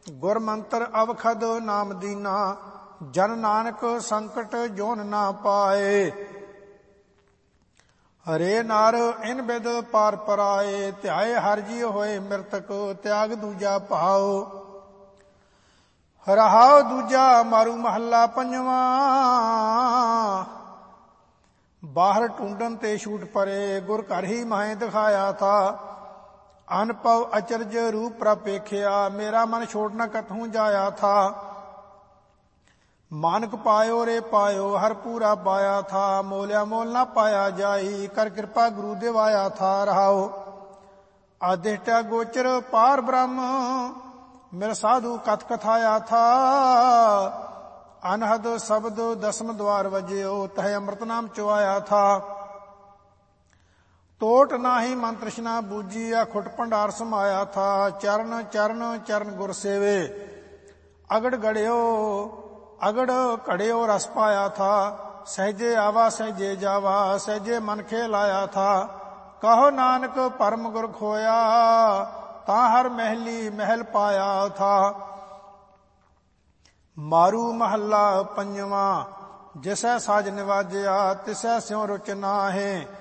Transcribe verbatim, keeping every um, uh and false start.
ਗੁਰ ਮੰਤਰ ਅਵਖਦ ਨਾਮ ਦੀਨਾ, ਜਨ ਨਾਨਕ ਸੰਕਟ ਜੋਨ ਨਾ ਪਾਏ। ਹਰੇ ਨਰ ਇਨ ਬਿਦ ਪਾਰ ਪਰਾਏ, ਧਿਆਏ ਹਰਿ ਜੀ ਹੋਏ ਮਿਰਤਕ, ਤਿਆਗ ਦੂਜਾ ਭਾਉ। ਰਹਾਉ ਦੂਜਾ ਮਾਰੂ ਮਹੱਲਾ ਪੰਜਵਾ, ਬਾਹਰ ਢੂੰਡਨ ਤੇ ਛੂਟ ਪਰੇ, ਗੁਰ ਘਰ ਹੀ ਮਾਹੇ ਦਿਖਾਇਆ ਥਾ। ਅਨਪਵ ਅਚਰਜ ਰੂਪ ਪ੍ਰਪੇਖਿਆ, ਮੇਰਾ ਮਨ ਛੋੜ ਨ ਕਤਹੂੰ ਜਾਇਆ ਥਾ। ਮਾਨਕ ਪਾਇਓ ਰੇ ਪਾਇਓ, ਹਰ ਪੂਰਾ ਪਾਇਆ ਥਾ। ਮੋਲਿਆ ਮੋਲ ਨਾ ਪਾਇਆ ਜਾਈ, ਕਰ ਕਿਰਪਾ ਗੁਰੂ ਦਿਵਾਇਆ ਥਾ। ਰਹਾਉ ਆਦਿਸ਼ਟਾ ਗੋਚਰ ਪਾਰ ਬ੍ਰਹਮ, ਮੇਰਾ ਸਾਧੂ ਕਥ ਕਥਾਇਆ ਥਾ। ਅਨਹਦ ਸ਼ਬਦ ਦਸਮ ਦਵਾਰ ਵਜਿਓ, ਤਹਿ ਅੰਮ੍ਰਿਤ ਨਾਮ ਚੁਆਇਆ ਥਾ। ਟੋਟ ਨਾਹੀ ਮਨ ਤ੍ਰਿਸ਼ਨਾ ਬੂਜੀ, ਖੁਟ ਭੰਡਾਰ ਸਮਾਇਆ ਥਾ। ਚਰਨ ਚਰਨ ਚਰਨ ਗੁਰ ਸੇਵੇ, ਅਗੜ ਗੜਿਓ ਅਗੜ ਘੜਿਓ ਰਸ ਪਾਇਆ ਥਾ। ਸਹਿਜੇ ਆਵਾ ਸਹਿਜੇ ਜਾਵਾ, ਸਹਿਜੇ ਮਨ ਖੇ ਲਾਇਆ ਥਾ। ਕਹੋ ਨਾਨਕ ਪਰਮ ਗੁਰ ਖੋਇਆ, ਤਾਂ ਹਰ ਮਹਿਲੀ ਮਹਿਲ ਪਾਇਆ ਥਾ। ਮਾਰੂ ਮਹੱਲਾ ਪੰਜਵਾ, ਜਿਸੈ ਸਾਜ ਨਿਵਾਜਿਆ, ਤਿਸੈ ਸਿਉ ਰੁਚ ਨਾਹੇ।